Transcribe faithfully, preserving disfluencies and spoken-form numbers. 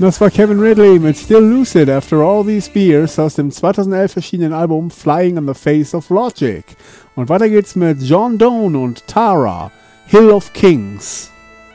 Das war Kevin Ridley mit Still Lucid After All These Beers aus dem zweitausendelf erschienenen Album Flying on the Face of Logic. Und weiter geht's mit John Doe und Tara, Hill of Kings.